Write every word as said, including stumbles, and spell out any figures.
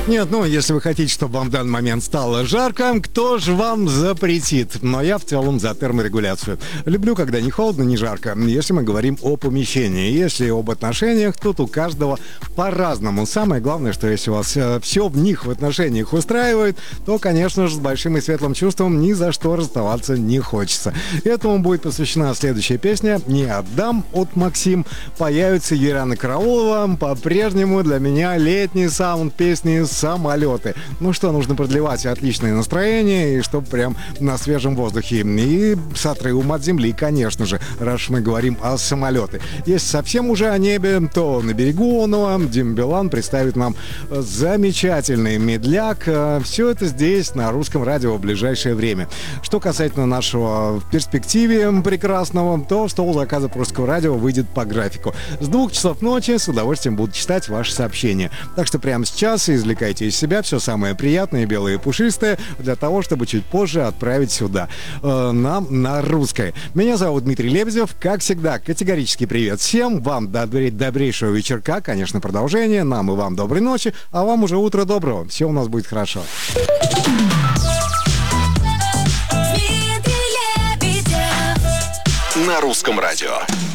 Нет, ну, если вы хотите, чтобы вам в данный момент стало жарко, кто же вам запретит? Но я в целом за терморегуляцию. Люблю, когда не холодно, не жарко. Если мы говорим о помещении. Если об отношениях, тут у каждого по-разному. Самое главное, что если у вас э, все в них, в отношениях устраивает, то, конечно же, с большим и светлым чувством ни за что расставаться не хочется. Этому будет посвящена следующая песня «Не отдам» от Максим. Появится Юлиана Караулова. По-прежнему для меня летний саунд песни «Самолеты». Ну что, нужно продлевать отличное настроение, и чтобы прям на свежем воздухе. И с отрывом от земли, конечно же, раз мы говорим о самолеты. Если совсем уже о небе, то на берегу Онова Дима Билан представит нам замечательный медляк. Все это здесь, на Русском радио, в ближайшее время. Что касательно нашего в перспективе прекрасного, то стол заказов Русского радио выйдет по графику. С двух часов ночи с удовольствием буду читать ваши сообщения. Так что прямо сейчас извлекайте из себя все самое приятное, белое и пушистое, для того, чтобы чуть позже отправить сюда, э, нам на русское. Меня зовут Дмитрий Лебедев. Как всегда, категорический привет всем. Вам добрей, добрейшего вечерка, конечно, продолжение. Нам и вам доброй ночи, а вам уже утро доброго. Все у нас будет хорошо. На Русском радио.